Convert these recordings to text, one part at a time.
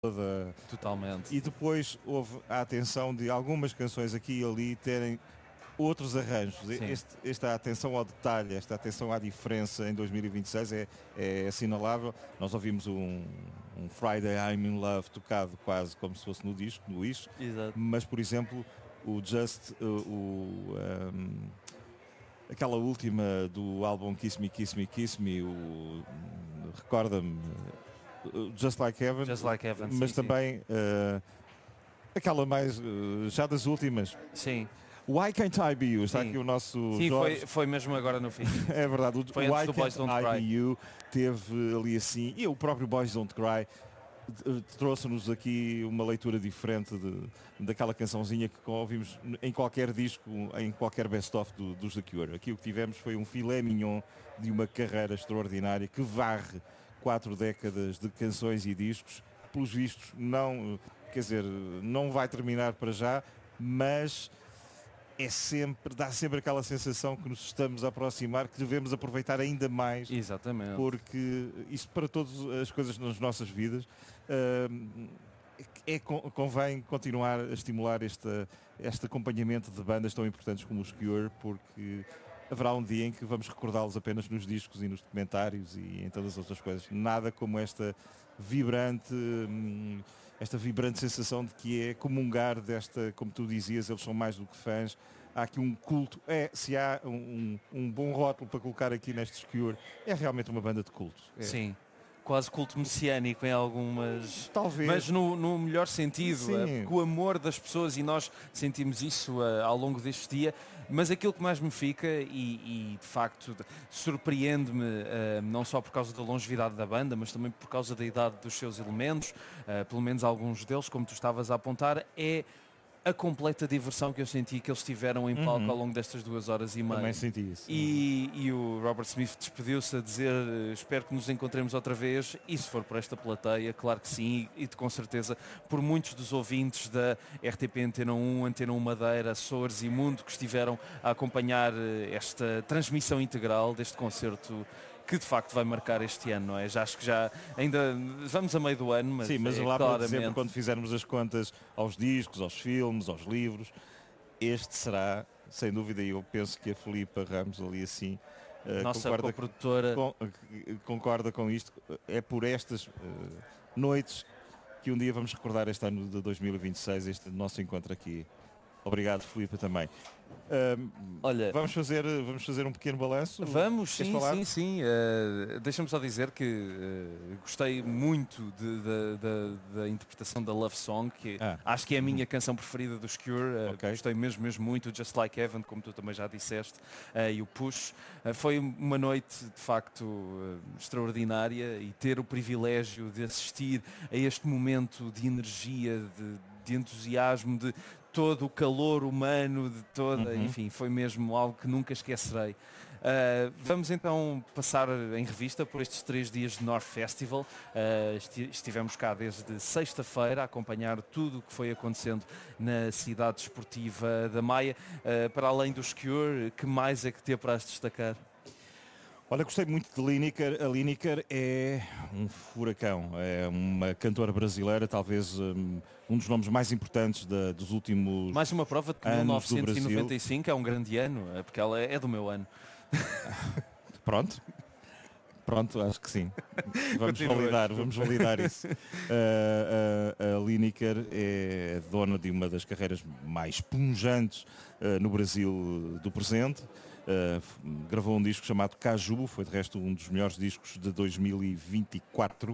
toda. Totalmente. E depois houve a atenção de algumas canções aqui e ali terem outros arranjos. Esta atenção ao detalhe, esta atenção à diferença em 2026 é assinalável. Nós ouvimos um Friday I'm in Love tocado quase como se fosse no disco, no Wish. Exato. Mas, por exemplo, o Just, aquela última do álbum Kiss Me, Kiss Me, Kiss Me, recorda-me, Just Like Heaven, mas sim, também aquela mais já das últimas. Sim. Why Can't I Be You? Está aqui o nosso Sim, Jorge. foi mesmo agora no fim. É verdade, o foi Why do Can't I Be You teve ali assim, e o próprio Boys Don't Cry trouxe-nos aqui uma leitura diferente daquela cançãozinha que ouvimos em qualquer disco, em qualquer best-of dos The Cure. Aqui o que tivemos foi um filé mignon de uma carreira extraordinária que varre 4 décadas de canções e discos. Pelos vistos, não, quer dizer, não vai terminar para já, mas dá sempre aquela sensação que nos estamos a aproximar, que devemos aproveitar ainda mais. Exatamente. Porque isso para todas as coisas nas nossas vidas convém continuar a estimular este acompanhamento de bandas tão importantes como os Cure, porque haverá um dia em que vamos recordá-los apenas nos discos e nos documentários e em todas as outras coisas. Nada como esta vibrante sensação de que é comungar desta, como tu dizias, eles são mais do que fãs. Há aqui um culto. Se há um bom rótulo para colocar aqui nestes Cure, é realmente uma banda de culto. Sim. Quase culto messiânico em algumas... Talvez. Mas no melhor sentido, Sim. porque o amor das pessoas, e nós sentimos isso ao longo deste dia, mas aquilo que mais me fica, e de facto surpreende-me, não só por causa da longevidade da banda, mas também por causa da idade dos seus elementos, pelo menos alguns deles, como tu estavas a apontar, é a completa diversão que eu senti que eles tiveram em palco ao longo destas 2 horas e meia. Também senti isso. E o Robert Smith despediu-se a dizer espero que nos encontremos outra vez, e se for por esta plateia, claro que sim, e com certeza por muitos dos ouvintes da RTP Antena 1, Antena 1 Madeira, Açores e Mundo que estiveram a acompanhar esta transmissão integral deste concerto que de facto vai marcar este ano, não é? Já acho que ainda vamos a meio do ano, mas sim, mas lá claramente... para dezembro, quando fizermos as contas aos discos, aos filmes, aos livros, este será, sem dúvida, e eu penso que a Filipa Ramos ali assim nossa coprodutora concorda com isto, é por estas noites que um dia vamos recordar este ano de 2026, este nosso encontro aqui. Mundo Filipa também. Olha, vamos fazer um pequeno balanço? Vamos, sim. Deixa-me só dizer que gostei muito da interpretação da Love Song, que acho que é a minha canção preferida dos Cure. Gostei mesmo muito, Just Like Heaven, como tu também já disseste, e o Push. Foi uma noite de facto extraordinária, e ter o privilégio de assistir a este momento de energia, de entusiasmo, de todo o calor humano, de toda, enfim, foi mesmo algo que nunca esquecerei. Vamos então passar em revista por estes 3 dias de North Festival. Estivemos cá desde sexta-feira a acompanhar tudo o que foi acontecendo na cidade desportiva da Maia. Para além dos Cure, que mais é que te apraz destacar? Olha, gostei muito de Lineker. A Lineker é um furacão, é uma cantora brasileira, talvez um dos nomes mais importantes dos últimos mais uma prova de que 1995 é um grande ano, porque ela é do meu ano. Pronto, acho que sim. Vamos validar isso. A Lineker é dona de uma das carreiras mais punjantes no Brasil do presente. Gravou um disco chamado Caju, foi de resto um dos melhores discos de 2024,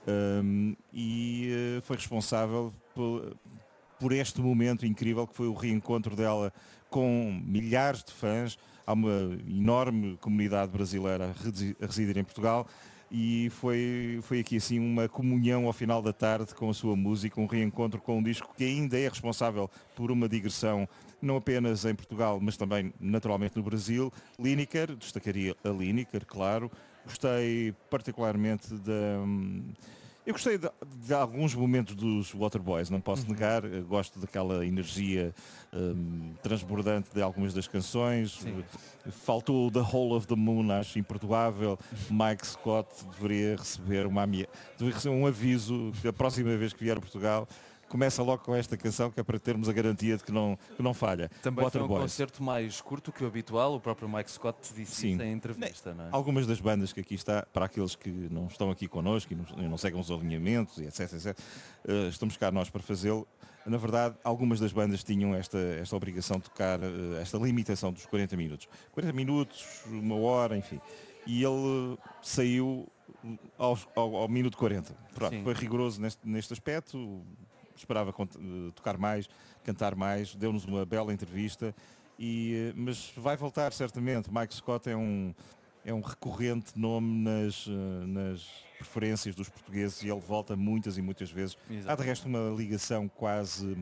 e foi responsável por este momento incrível que foi o reencontro dela com milhares de fãs. Há uma enorme comunidade brasileira a residir em Portugal, e foi aqui assim uma comunhão ao final da tarde com a sua música, um reencontro com um disco que ainda é responsável por uma digressão não apenas em Portugal, mas também naturalmente no Brasil. Lineker, destacaria a Lineker, claro. Gostei particularmente Eu gostei de alguns momentos dos Waterboys, não posso negar. Eu gosto daquela energia transbordante de algumas das canções. Sim. Faltou The Whole of the Moon, acho imperdoável. Mike Scott deveria receber um aviso que a próxima vez que vier a Portugal começa logo com esta canção, que é para termos a garantia de que não falha. Também foi um concerto mais curto que o habitual, o próprio Mike Scott disse isso em entrevista, não é? Algumas das bandas que aqui está, para aqueles que não estão aqui connosco e não seguem os alinhamentos, e etc, estamos cá nós para fazê-lo. Na verdade, algumas das bandas tinham esta obrigação de tocar, esta limitação dos 40 minutos. 40 minutos, uma hora, enfim. E ele saiu ao minuto 40. Pronto, foi rigoroso neste aspecto. Esperava tocar mais, cantar mais, deu-nos uma bela entrevista, mas vai voltar certamente. Mike Scott é um recorrente nome nas preferências dos portugueses e ele volta muitas e muitas vezes. Exato. Há de resto uma ligação quase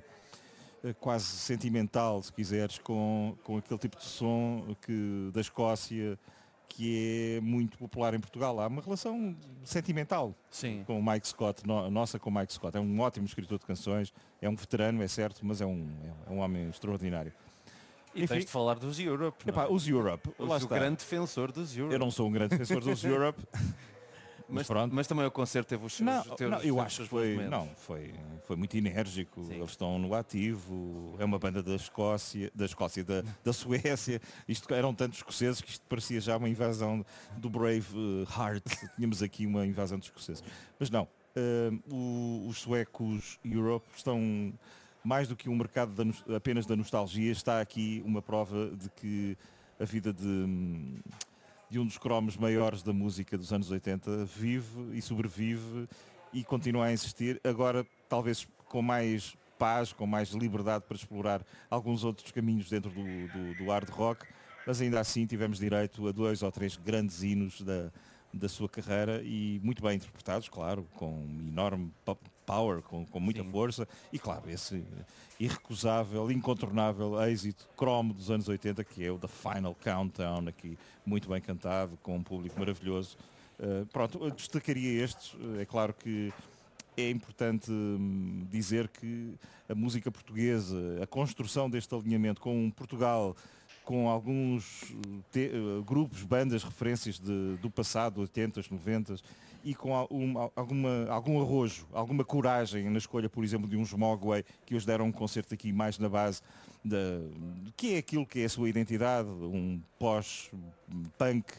sentimental, se quiseres, com aquele tipo de som da Escócia, que é muito popular em Portugal. Há uma relação sentimental com o Mike Scott, nossa com o Mike Scott. É um ótimo escritor de canções, é um veterano, é certo, mas é um homem extraordinário. E tens de falar dos Europe. Os Europe. O grande defensor dos Europe. Eu não sou um grande defensor dos Europe. Mas também o concerto teve os seus. Eu acho que foi muito enérgico. Sim. Eles estão no ativo. É uma banda da Escócia, da Suécia. Isto eram tantos escoceses que isto parecia já uma invasão do Brave Heart. Tínhamos aqui uma invasão dos escoceses. Mas não. Os suecos Europe estão mais do que um mercado apenas da nostalgia. Está aqui uma prova de que a vida de um dos cromos maiores da música dos anos 80 vive e sobrevive e continua a existir, agora talvez com mais paz, com mais liberdade para explorar alguns outros caminhos dentro do hard rock, mas ainda assim tivemos direito a 2 ou 3 grandes hinos da sua carreira e muito bem interpretados, claro, com enorme power, com muita força e claro, esse irrecusável, incontornável êxito cromo dos anos 80, que é o The Final Countdown, aqui muito bem cantado, com um público maravilhoso. Pronto, eu destacaria estes. É claro que é importante dizer que a música portuguesa, a construção deste alinhamento com Portugal, com alguns grupos, bandas, referências do passado, 80s, 90s, e com algum arrojo, alguma coragem na escolha, por exemplo, de um Mogwai, que hoje deram um concerto aqui mais na base que é aquilo que é a sua identidade, um pós-punk,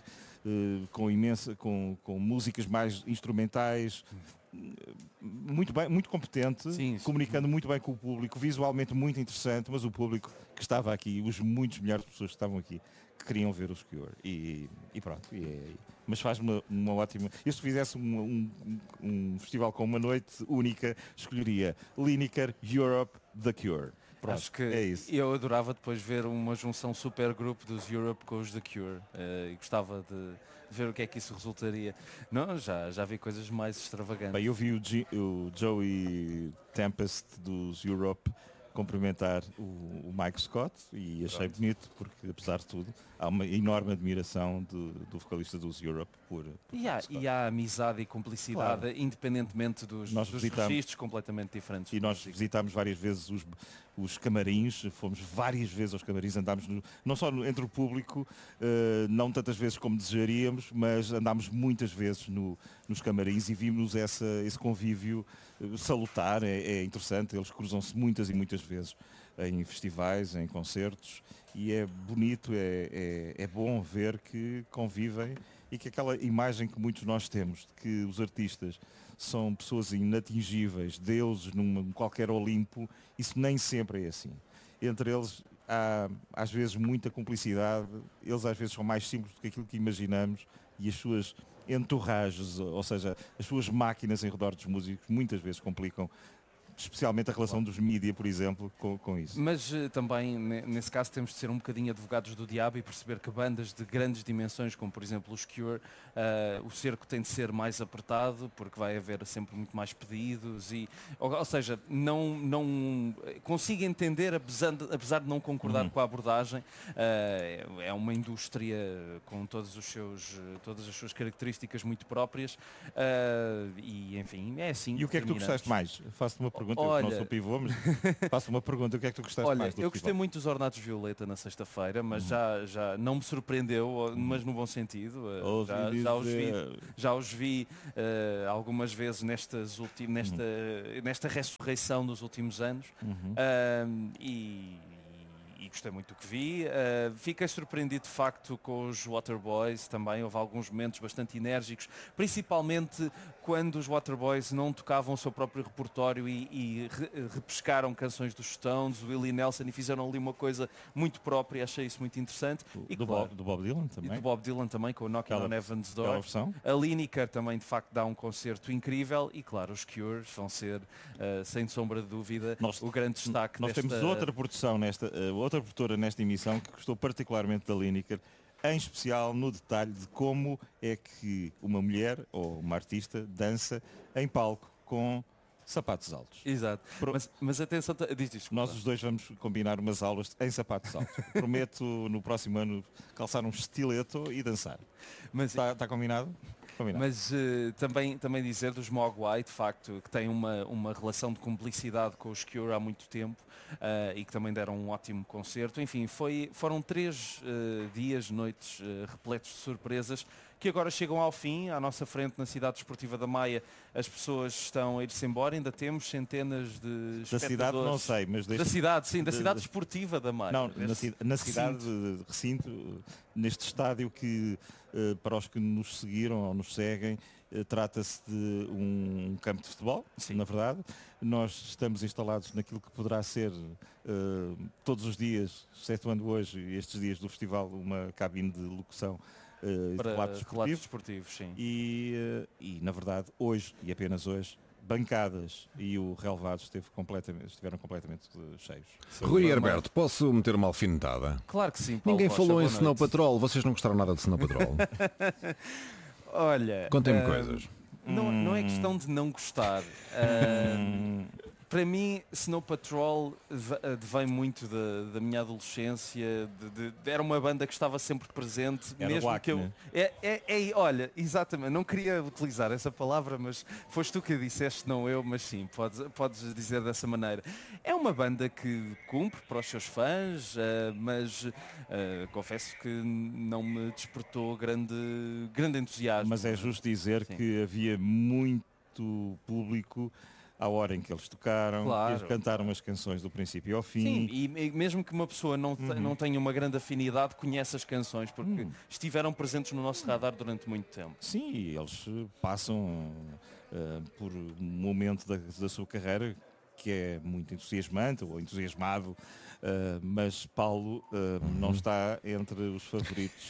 com músicas mais instrumentais, muito bem, muito competente, comunicando muito bem com o público, visualmente muito interessante, mas o público que estava aqui, os muitos milhares de pessoas que estavam aqui, que queriam ver os Cure. E pronto. Mas faz uma ótima... Eu se fizesse um festival com uma noite única, escolheria Lineker, Europe, The Cure. Pronto, acho que é isso. Eu adorava depois ver uma junção super grupo dos Europe com os The Cure e gostava de ver o que é que isso resultaria. Não, já vi coisas mais extravagantes. Bem, eu vi o Joey Tempest dos Europe cumprimentar o Mike Scott e achei bonito, porque apesar de tudo há uma enorme admiração do vocalista dos Europe por e há amizade e cumplicidade, claro, independentemente dos registros completamente diferentes. E nós visitámos várias vezes os camarins, fomos várias vezes aos camarins, andámos não só entre o público, não tantas vezes como desejaríamos, mas andámos muitas vezes nos camarins e vimos esse convívio salutar. É interessante, eles cruzam-se muitas e muitas vezes em festivais, em concertos, e é bonito, é bom ver que convivem e que aquela imagem que muitos nós temos de que os artistas são pessoas inatingíveis, deuses num qualquer Olimpo, isso nem sempre é assim. Entre eles há às vezes muita cumplicidade, eles às vezes são mais simples do que aquilo que imaginamos e as suas entourages, ou seja, as suas máquinas em redor dos músicos muitas vezes complicam especialmente a relação dos mídia, por exemplo, com isso. Mas também, nesse caso, temos de ser um bocadinho advogados do diabo e perceber que bandas de grandes dimensões, como por exemplo os Cure, o cerco tem de ser mais apertado, porque vai haver sempre muito mais pedidos, ou seja, não consigo entender, apesar de não concordar com a abordagem. É uma indústria com todas as suas características muito próprias, e enfim, é assim. E o que é que tu gostaste mais? Faço-te uma pergunta, eu não sou pivô, mas faço uma pergunta, o que é que tu gostaste mais do eu gostei muito dos Ornatos Violeta na sexta-feira, mas já não me surpreendeu, mas no bom sentido. Já os vi algumas vezes nesta ressurreição dos últimos anos, e gostei muito do que vi. Fiquei surpreendido de facto com os Waterboys também. Houve alguns momentos bastante enérgicos, principalmente quando os Waterboys não tocavam o seu próprio repertório e repescaram canções dos Stones, o Willie Nelson, e fizeram ali uma coisa muito própria. Achei isso muito interessante. Do Bob Dylan também. E do Bob Dylan também, com o Knocking on Heaven's Door. A Lineker também de facto dá um concerto incrível, e claro, os Cure vão ser, sem sombra de dúvida, o grande destaque. Nós temos outra produção outra produtora nesta emissão que gostou particularmente da Lineker, em especial no detalhe de como é que uma mulher ou uma artista dança em palco com sapatos altos. Exato. Mas atenção, diz. Nós os dois vamos combinar umas aulas em sapatos altos. Prometo no próximo ano calçar um estileto e dançar. Está combinado? Mas também dizer dos Mogwai, de facto, que tem uma relação de cumplicidade com os Cure há muito tempo, e que também deram um ótimo concerto. Enfim, foram 3 dias, noites repletos de surpresas, que agora chegam ao fim. À nossa frente, na cidade desportiva da Maia, as pessoas estão a ir-se embora. Ainda temos centenas de espectadores. Da cidade não sei, mas... Da cidade, sim, da cidade desportiva da Maia. Não, na cidade de recinto, neste estádio que, para os que nos seguiram ou nos seguem, trata-se de um campo de futebol, sim. Na verdade. Nós estamos instalados naquilo que poderá ser todos os dias, excetuando hoje e estes dias do festival, uma cabine de locução para relatos desportivos, sim. E na verdade, hoje, e apenas hoje, bancadas e o relevado estiveram completamente cheios. Rui Herberto, posso meter uma alfinetada? Claro que sim, Paulo. Ninguém falou em Snow Patrol, vocês não gostaram nada de Snow Patrol? Olha... Contem-me coisas. Não é questão de não gostar. Para mim, Snow Patrol vem muito da minha adolescência. Era uma banda que estava sempre presente. Era mesmo Wack, que eu. né? Olha, exatamente, não queria utilizar essa palavra, mas foste tu que a disseste, não eu, mas sim, podes dizer dessa maneira. É uma banda que cumpre para os seus fãs, mas confesso que não me despertou grande entusiasmo. Mas é justo dizer que havia muito público à hora em que eles tocaram, claro. Eles cantaram as canções do princípio ao fim. Sim, e mesmo que uma pessoa não tenha uma grande afinidade, conhece as canções, porque estiveram presentes no nosso radar durante muito tempo. Sim, e eles passam por um momento da sua carreira que é muito entusiasmante ou entusiasmado, mas Paulo não está entre os favoritos.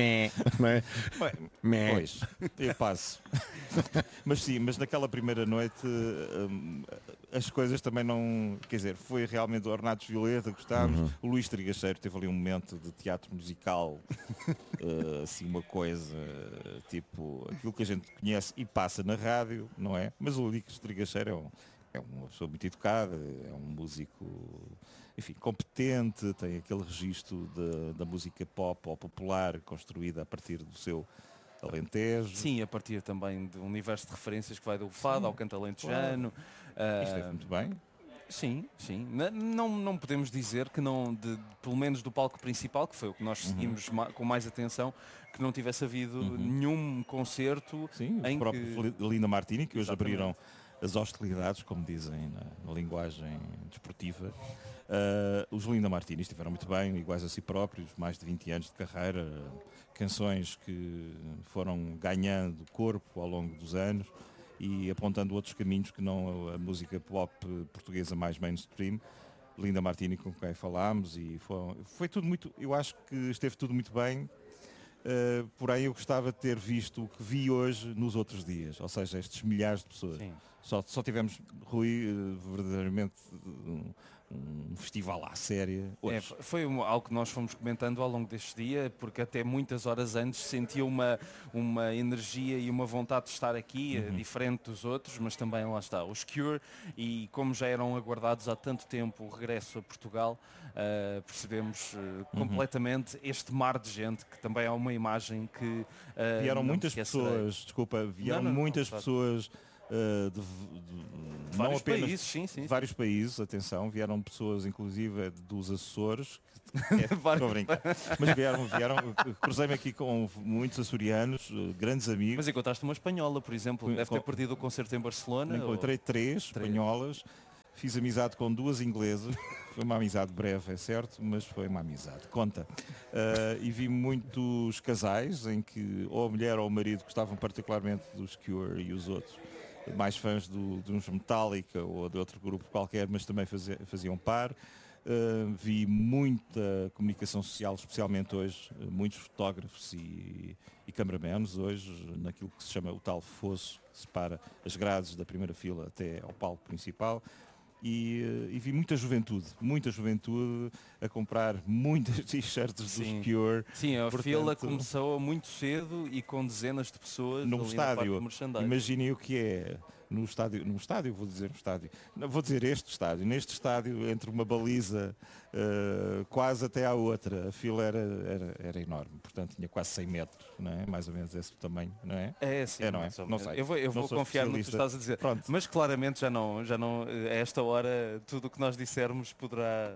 Pois, eu passo. Mas sim, mas naquela primeira noite as coisas também não... Quer dizer, foi realmente o Ornatos Violeta, gostámos. O Luís Trigacheiro teve ali um momento de teatro musical, assim uma coisa, tipo, aquilo que a gente conhece e passa na rádio, não é? Mas o Luís Trigacheiro é uma pessoa muito educada, é um músico, enfim, competente, tem aquele registro da música pop ou popular construída a partir do seu Alentejo. Sim, a partir também de um universo de referências que vai do fado ao canto alentejano. Claro. Isto é muito bem. Sim. Não podemos dizer que não, pelo menos do palco principal, que foi o que nós seguimos com mais atenção, que não tivesse havido nenhum concerto. Sim, em os próprios Linda Martini, que hoje Exatamente. abriram as hostilidades, como dizem na linguagem desportiva. Os Linda Martini estiveram muito bem, iguais a si próprios, mais de 20 anos de carreira, canções que foram ganhando corpo ao longo dos anos e apontando outros caminhos que não a música pop portuguesa mais mainstream. Linda Martini, com quem falámos, e foi tudo muito, eu acho que esteve tudo muito bem. Porém eu gostava de ter visto o que vi hoje nos outros dias, ou seja, estes milhares de pessoas. Sim. Só tivemos, Rui, verdadeiramente um festival à séria. Foi algo que nós fomos comentando ao longo deste dia, porque até muitas horas antes sentia uma energia e uma vontade de estar aqui, diferente dos outros, mas também lá está, os Cure, e como já eram aguardados há tanto tempo o regresso a Portugal, percebemos completamente este mar de gente, que também é uma imagem que... vieram muitas pessoas, muitas pessoas... de vários não apenas países, sim. vários países, atenção, vieram pessoas inclusive dos Açores, mas vieram, cruzei-me aqui com muitos açorianos, grandes amigos. Mas encontraste uma espanhola, por exemplo, deve ter perdido o concerto em Barcelona. Encontrei três espanholas, fiz amizade com 2 inglesas, foi uma amizade breve, é certo, mas foi uma amizade, conta. E vi muitos casais em que ou a mulher ou o marido gostavam particularmente dos Cure e os outros mais fãs de uns Metallica ou de outro grupo qualquer, mas também faziam par. Vi muita comunicação social, especialmente hoje, muitos fotógrafos e cameramans hoje, naquilo que se chama o tal fosso, que separa as grades da primeira fila até ao palco principal. E vi muita juventude a comprar muitas t-shirts dos Cure. Sim, a fila começou muito cedo e com dezenas de pessoas num estádio. Imaginem o que é num estádio, vou dizer este estádio, neste estádio, entre uma baliza quase até à outra, a fila era enorme, portanto tinha quase 100 metros, não é? Mais ou menos esse tamanho, não é? Sim, não é? Não sei. Eu vou confiar no que tu estás a dizer. Pronto. Mas claramente já não, a esta hora, tudo o que nós dissermos poderá.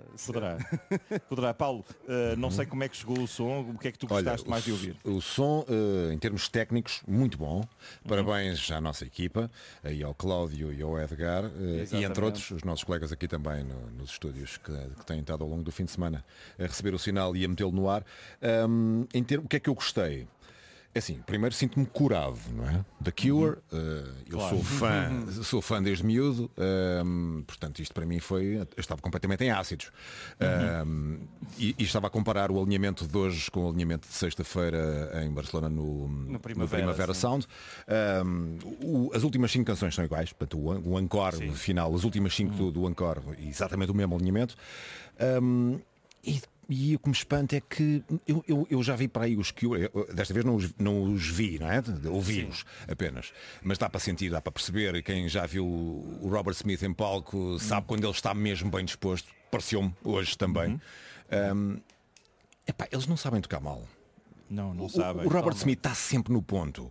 Paulo, não sei como é que chegou o som, o que é que tu gostaste mais de ouvir? O som, em termos técnicos, muito bom. Parabéns à nossa equipa, e ao Cláudio e ao Edgar, e entre outros, os nossos colegas aqui também nos estúdios que têm estado ao longo do fim de semana a receber o sinal e a metê-lo no ar. O que é que eu gostei? É assim, primeiro sinto-me curado, não é? The Cure, eu sou fã desde miúdo, portanto isto para mim eu estava completamente em ácidos. E estava a comparar o alinhamento de hoje com o alinhamento de sexta-feira em Barcelona no Primavera Sound. As últimas 5 canções são iguais, portanto o encore final, as últimas 5 do encore, exatamente o mesmo alinhamento. E o que me espanta é que eu já vi para aí os Cure, desta vez não os vi, não é? Ouvi-os apenas. Mas dá para sentir, dá para perceber, quem já viu o Robert Smith em palco sabe quando ele está mesmo bem disposto. Pareceu-me hoje também. Eles não sabem tocar mal. Não sabem. O Robert Smith está sempre no ponto.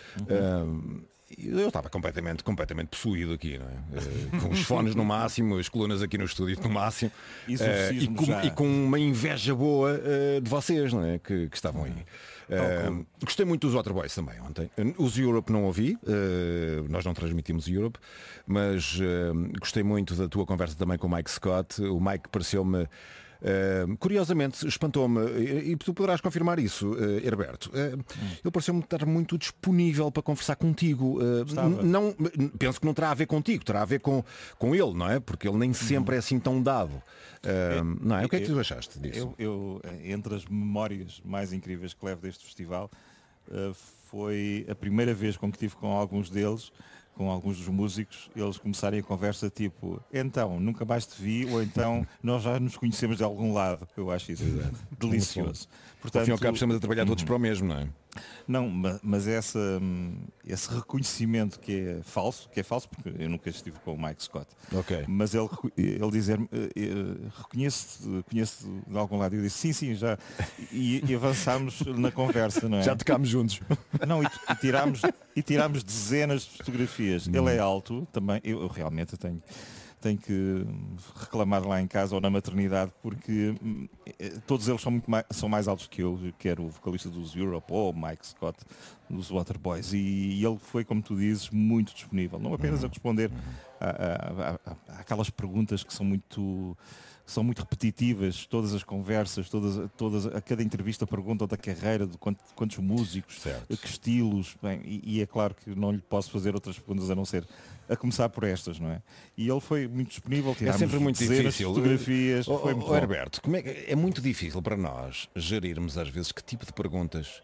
Eu estava completamente possuído aqui, não é? Com os fones no máximo, as colunas aqui no estúdio no máximo, e com uma inveja boa de vocês, não é? Que estavam aí. Gostei muito dos Waterboys também ontem. Os Europe não ouvi, nós não transmitimos Europe, mas gostei muito da tua conversa também com o Mike Scott. O Mike pareceu-me... curiosamente espantou-me, e tu poderás confirmar isso, Herberto. Ele pareceu-me estar muito disponível para conversar contigo. Não, penso que não terá a ver contigo, terá a ver com ele, não é? Porque ele nem sempre é assim tão dado. Não é? O que é que tu achaste disso? Eu, entre as memórias mais incríveis que levo deste festival, foi a primeira vez com que tive com alguns deles, com alguns dos músicos, eles começarem a conversa tipo, então, nunca mais te vi, ou então, nós já nos conhecemos de algum lado. Eu acho isso delicioso. Portanto, ao fim e ao cabo estamos a trabalhar todos para o mesmo, não é? Não, mas esse reconhecimento que é falso porque eu nunca estive com o Mike Scott. Mas ele dizer-me, conheço de algum lado, eu disse sim, já, e avançámos na conversa, não é? Já tocámos juntos. Não, e tirámos dezenas de fotografias. Ele é alto também, eu realmente tenho que reclamar lá em casa ou na maternidade, porque todos eles são mais altos que eu, quer o vocalista dos Europe ou o Mike Scott dos Waterboys, e ele foi, como tu dizes, muito disponível, não apenas a responder àquelas perguntas que são muito repetitivas, todas as conversas, a cada entrevista perguntam da carreira, de quantos músicos, que estilos, e é claro que não lhe posso fazer outras perguntas a não ser a começar por estas, não é? E ele foi muito disponível, é sempre muito difícil. Fotografias. Herberto, é muito difícil para nós gerirmos às vezes que tipo de perguntas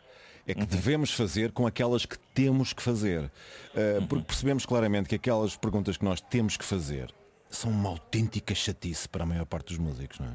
é que devemos fazer com aquelas que temos que fazer. Porque percebemos claramente que aquelas perguntas que nós temos que fazer são uma autêntica chatice para a maior parte dos músicos, não é?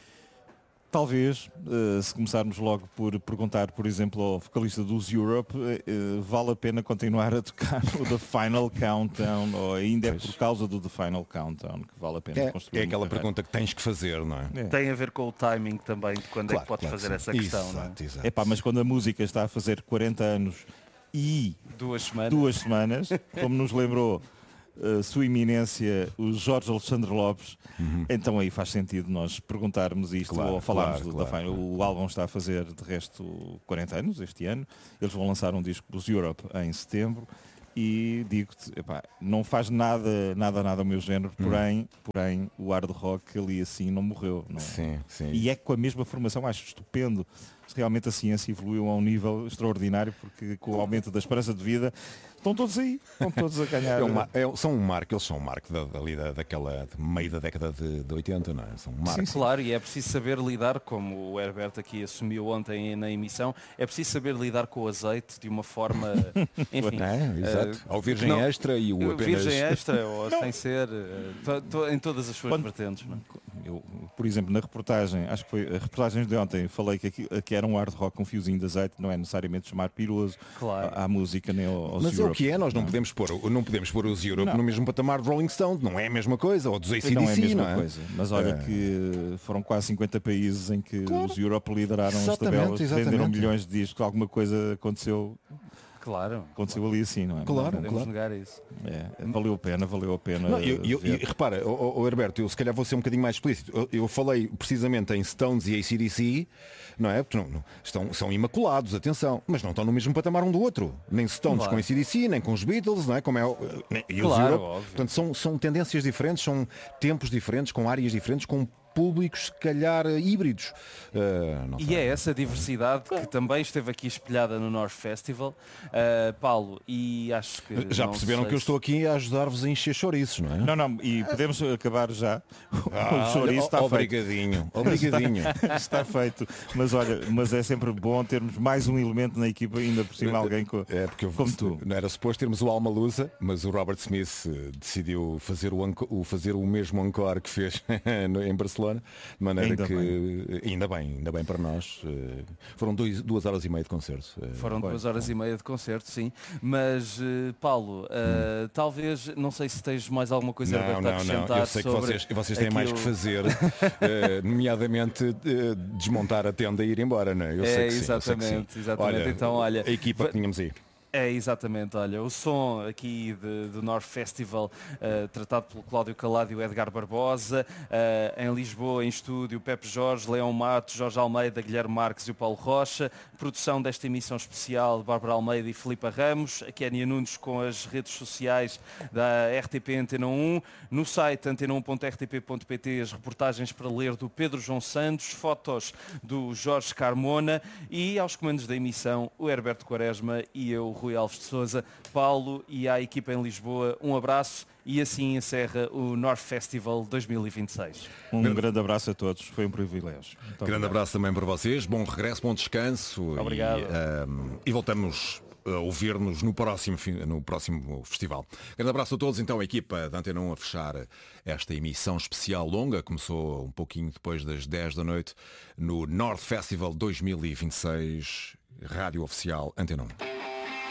Talvez, se começarmos logo por perguntar, por exemplo, ao vocalista dos Europe, vale a pena continuar a tocar o The Final Countdown, ou ainda é por causa do The Final Countdown que vale a pena construir? É aquela pergunta que tens que fazer, não é? Tem a ver com o timing também, de quando é que podes fazer essa questão, não é? Exato. Mas quando a música está a fazer 40 anos e 2 semanas, como nos lembrou Sua Eminência, o Jorge Alexandre Lopes, então aí faz sentido nós perguntarmos isto ou falarmos da Final. O álbum está a fazer, de resto, 40 anos este ano. Eles vão lançar um disco dos Europe em setembro e digo-te, não faz nada ao meu género, porém o hard rock ali assim não morreu. Não é? Sim. E é com a mesma formação, acho estupendo. Realmente a ciência evoluiu a um nível extraordinário, porque com o aumento da esperança de vida estão todos aí, estão todos a ganhar. Eles são um marco daquela meio da década de 80, não é? São um marco. Sim, claro, e é preciso saber lidar, como o Herberto aqui assumiu ontem na emissão, é preciso saber lidar com o azeite de uma forma, enfim. Exato. Ao virgem extra e o apenas... Virgem extra, ou sem ser, em todas as suas vertentes. Não é? Eu, por exemplo, na reportagem, acho que foi a reportagem de ontem, falei que era um hard rock com um fiozinho de azeite, não é necessariamente chamar piroso à música nem aos Mas Europe. É o que é, nós não podemos pôr os Europe no mesmo patamar de Rolling Stone, não é a mesma coisa, ou dos AC/DC, não é a mesma coisa. Mas olha que foram quase 50 países em que os Europe lideraram as tabelas, venderam milhões de discos, alguma coisa aconteceu. Claro. Aconteceu ali assim, não é? Claro, não podemos negar isso. Valeu a pena. Não, repara, Herberto, eu se calhar vou ser um bocadinho mais explícito. Eu falei precisamente em Stones e AC/DC, não é? Porque são imaculados, atenção, mas não estão no mesmo patamar um do outro. Nem Stones com AC/DC, nem com os Beatles, não é? Como e os Europe. Portanto, são tendências diferentes, são tempos diferentes, com áreas diferentes, com públicos, se calhar, híbridos. E é essa diversidade que também esteve aqui espelhada no North Festival, Paulo, e acho que... Já perceberam que eu estou aqui a ajudar-vos a encher chouriços, não é? Não, e podemos acabar já. O chouriço está obrigadinho. Está feito. Mas olha, é sempre bom termos mais um elemento na equipa, ainda por cima alguém como tu. Não era suposto termos o Almalusa, mas o Robert Smith decidiu fazer o mesmo encore que fez em Barcelona. De maneira ainda bem para nós. Foram 2 horas e meia de concerto. Foram 2 horas e meia de concerto, sim. Mas Paulo, talvez, não sei se tens mais alguma coisa a acrescentar. Eu sei que vocês têm mais que fazer, nomeadamente desmontar a tenda e ir embora, não é? Eu sei que exatamente. Olha, então, olha, a equipa que tínhamos aí. Exatamente, olha, o som aqui do North Festival, tratado pelo Cláudio Calado e o Edgar Barbosa, em Lisboa, em estúdio, Pepe Jorge, Leão Matos, Jorge Almeida, Guilherme Marques e o Paulo Rocha, produção desta emissão especial de Bárbara Almeida e Filipa Ramos, a Kénia Nunes com as redes sociais da RTP Antena 1, no site antena1.rtp.pt as reportagens para ler do Pedro João Santos, fotos do Jorge Carmona e aos comandos da emissão o Herberto Quaresma e eu, Rui Alves de Sousa. Paulo e à equipa em Lisboa, um abraço e assim encerra o North Festival 2026. Um grande abraço a todos, foi um privilégio. Grande abraço também para vocês, bom regresso, bom descanso. Obrigado. E voltamos a ouvir-nos no próximo festival. Grande abraço a todos, então a equipa da Antena 1 a fechar esta emissão especial longa, começou um pouquinho depois das 10 da noite no North Festival 2026, Rádio Oficial Antena 1.